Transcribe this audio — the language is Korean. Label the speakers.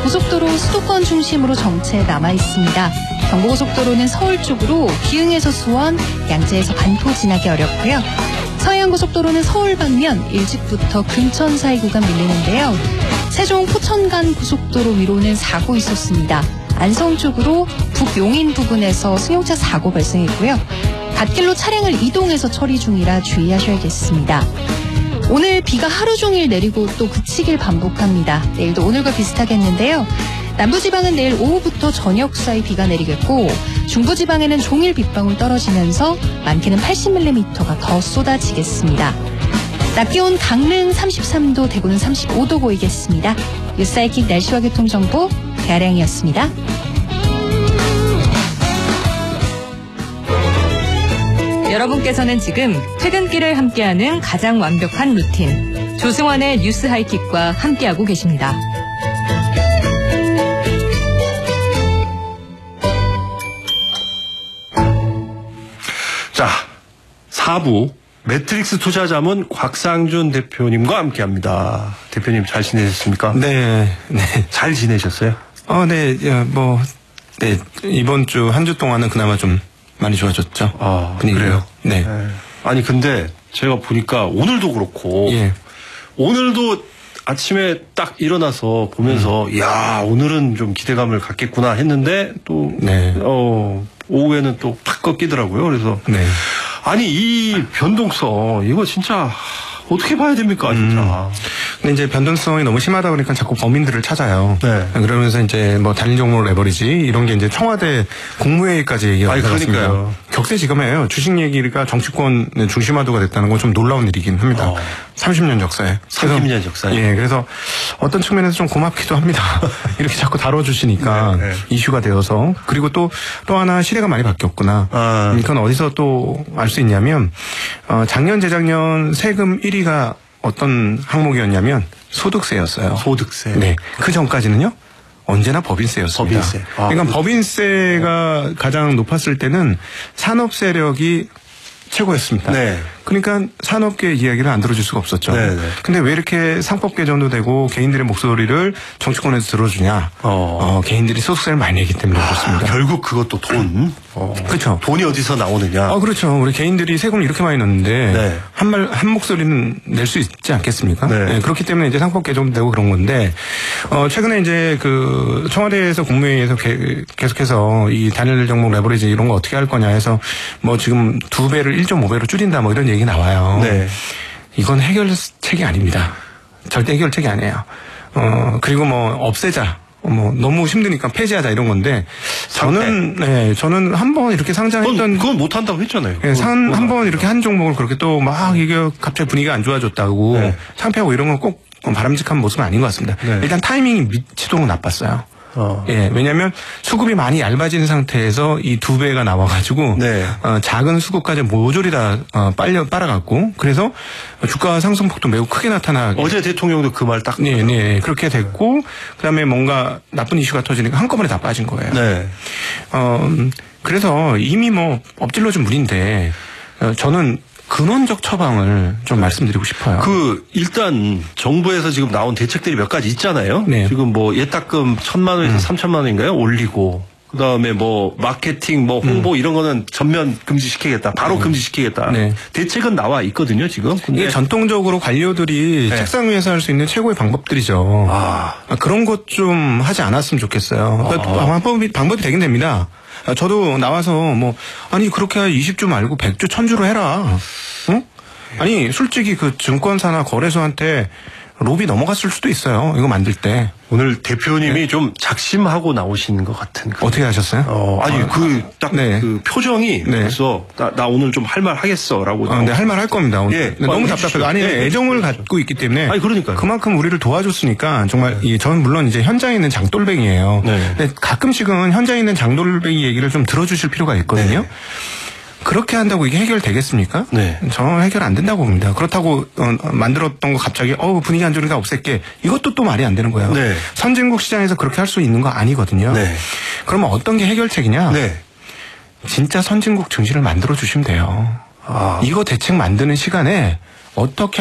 Speaker 1: 고속도로 수도권 중심으로 정체 남아 있습니다. 경부고속도로는 서울 쪽으로 기흥에서 수원, 양재에서 반포 지나기 어렵고요. 서해안고속도로는 서울 방면 일찍부터 금천 사이 구간 밀리는데요. 세종 포천 간 고속도로 위로는 사고 있었습니다. 안성 쪽으로 북용인 부근에서 승용차 사고 발생했고요. 갓길로 차량을 이동해서 처리 중이라 주의하셔야겠습니다. 오늘 비가 하루 종일 내리고 또 그치길 반복합니다. 내일도 오늘과 비슷하겠는데요. 남부지방은 내일 오후부터 저녁 사이 비가 내리겠고 중부지방에는 종일 빗방울 떨어지면서 많게는 80mm가 더 쏟아지겠습니다. 낮 기온 강릉 33도, 대구는 35도 보이겠습니다. 뉴스사이킥 날씨와 교통정보 배아량이었습니다. 여러분께서는 지금 퇴근길을 함께하는 가장 완벽한 루틴 조승환의 뉴스 하이킥과 함께하고 계십니다.
Speaker 2: 자, 4부 매트릭스 투자자문 곽상준 대표님과 함께합니다. 대표님 잘 지내셨습니까?
Speaker 3: 네.
Speaker 2: 잘 지내셨어요?
Speaker 3: 네, 네, 이번 주 한 주 동안은 그나마 좀 많이 좋아졌죠. 분위기가.
Speaker 2: 그래요?
Speaker 3: 네.
Speaker 2: 아니, 근데 제가 보니까 오늘도 그렇고,
Speaker 3: 예.
Speaker 2: 오늘도 아침에 딱 일어나서 보면서, 이야, 오늘은 좀 기대감을 갖겠구나 했는데, 또,
Speaker 3: 네.
Speaker 2: 오후에는 또 팍 꺾이더라고요. 그래서,
Speaker 3: 네.
Speaker 2: 아니, 이 변동성, 이거 진짜, 어떻게 봐야 됩니까, 진짜.
Speaker 3: 근데 이제 변동성이 너무 심하다 보니까 자꾸 범인들을 찾아요.
Speaker 2: 네.
Speaker 3: 그러면서 이제 뭐 단일 종목 레버리지 이런 게 이제 청와대 국무회의까지 얘기가 나왔습니다.
Speaker 2: 그러니까요.
Speaker 3: 격세지감해요. 주식 얘기가 정치권 중심화도가 됐다는 건 좀 놀라운 일이긴 합니다. 30년 역사에.
Speaker 2: 30년 역사에.
Speaker 3: 예, 그래서 어떤 측면에서 좀 고맙기도 합니다. 이렇게 자꾸 다뤄주시니까
Speaker 2: 네.
Speaker 3: 이슈가 되어서. 그리고 또 하나 시대가 많이 바뀌었구나. 이건 어디서 또 알 수 있냐면 작년 재작년 세금 1위가 어떤 항목이었냐면 소득세였어요.
Speaker 2: 소득세.
Speaker 3: 네. 그 전까지는요. 언제나 법인세였습니다.
Speaker 2: 법인세.
Speaker 3: 그러니까 법인세가 가장 높았을 때는 산업 세력이 최고였습니다.
Speaker 2: 네.
Speaker 3: 그러니까 산업계 이야기를 안 들어줄 수가 없었죠.
Speaker 2: 네.
Speaker 3: 근데 왜 이렇게 상법 개정도 되고 개인들의 목소리를 정치권에서 들어주냐? 개인들이 소득세를 많이 내기 때문에 그렇습니다.
Speaker 2: 결국 그것도 돈.
Speaker 3: 그렇죠.
Speaker 2: 돈이 어디서 나오느냐.
Speaker 3: 그렇죠. 우리 개인들이 세금을 이렇게 많이 넣는데
Speaker 2: 네.
Speaker 3: 한 목소리는 낼 수 있지 않겠습니까?
Speaker 2: 네.
Speaker 3: 네, 그렇기 때문에 이제 상법 개정도 되고 그런 건데 최근에 이제 그 청와대에서 국무회의에서 계속해서 이 단일 종목 레버리지 이런 거 어떻게 할 거냐 해서 뭐 지금 2배를 1.5배로 줄인다 뭐 이런 얘기 나와요.
Speaker 2: 네.
Speaker 3: 이건 해결책이 아닙니다. 절대 해결책이 아니에요. 그리고 뭐 없애자. 너무 힘드니까 폐지하자 이런 건데 저는 한번 이렇게 상장했던
Speaker 2: 그건 못 한다고 했잖아요.
Speaker 3: 네, 한번 이렇게 한 종목을 그렇게 또 막 이게 갑자기 분위기가 안 좋아졌다고
Speaker 2: 네.
Speaker 3: 창피하고 이런 건 꼭 바람직한 모습은 아닌 것 같습니다.
Speaker 2: 네.
Speaker 3: 일단 타이밍이 미치도록 나빴어요. 예, 왜냐하면 수급이 많이 얇아진 상태에서 이 2배가 나와가지고
Speaker 2: 네.
Speaker 3: 작은 수급까지 모조리 다 빨아갔고 그래서 주가 상승폭도 매우 크게 나타나게.
Speaker 2: 어제 대통령도 그 말 딱.
Speaker 3: 네, 그렇게 됐고 그다음에 뭔가 나쁜 이슈가 터지니까 한꺼번에 다 빠진 거예요.
Speaker 2: 네.
Speaker 3: 그래서 이미 뭐 엎질러진 물인데 저는 근원적 처방을 좀 말씀드리고 싶어요.
Speaker 2: 일단 정부에서 지금 나온 대책들이 몇 가지 있잖아요.
Speaker 3: 네.
Speaker 2: 지금 뭐 예탁금 1,000만 원에서 3,000만 원인가요? 올리고. 그다음에 뭐 마케팅 뭐 홍보 이런 거는 전면 금지시키겠다. 바로 금지시키겠다.
Speaker 3: 네.
Speaker 2: 대책은 나와 있거든요, 지금. 근데
Speaker 3: 이게 전통적으로 관료들이
Speaker 2: 네.
Speaker 3: 책상 위에서 할 수 있는 최고의 방법들이죠. 그런 것 좀 하지 않았으면 좋겠어요. 그러니까 방법이 되긴 됩니다. 저도 나와서 아니 그렇게 20주 말고 100주 1000주로 해라. 응? 아니 솔직히 그 증권사나 거래소한테 로비 넘어갔을 수도 있어요. 이거 만들 때.
Speaker 2: 오늘 대표님이 좀 작심하고 나오시는 것 같은.
Speaker 3: 어떻게 하셨어요?
Speaker 2: 아니
Speaker 3: 네.
Speaker 2: 그 표정이
Speaker 3: 네.
Speaker 2: 그래서 나 오늘 좀 할 말 하겠어라고.
Speaker 3: 네, 할 말 할 겁니다. 오늘.
Speaker 2: 예.
Speaker 3: 너무 답답해요. 아니 애정을 갖고 있기 때문에.
Speaker 2: 아니 그러니까요.
Speaker 3: 그만큼 우리를 도와줬으니까 정말 저는 물론 이제 현장에 있는 장돌뱅이에요.
Speaker 2: 네.
Speaker 3: 근데 가끔씩은 현장에 있는 장돌뱅이 얘기를 좀 들어주실 필요가 있거든요.
Speaker 2: 네.
Speaker 3: 그렇게 한다고 이게 해결되겠습니까?
Speaker 2: 네.
Speaker 3: 저는 해결 안 된다고 봅니다. 그렇다고 만들었던 거 갑자기 분위기 안 좋으니까 없앨게. 이것도 또 말이 안 되는 거예요.
Speaker 2: 네.
Speaker 3: 선진국 시장에서 그렇게 할 수 있는 거 아니거든요.
Speaker 2: 네.
Speaker 3: 그러면 어떤 게 해결책이냐?
Speaker 2: 네.
Speaker 3: 진짜 선진국 증시를 만들어 주시면 돼요. 이거 대책 만드는 시간에 어떻게